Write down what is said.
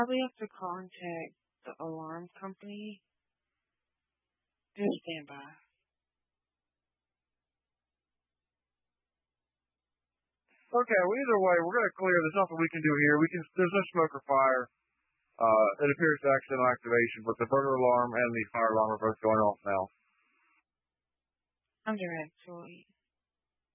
Probably have to contact the alarm company. Do stand by. Okay, well, either way, we're going to clear. There's nothing we can do here. There's no smoke or fire. It appears to accidental activation, but the burglar alarm and the fire alarm are both going off now. Under actually.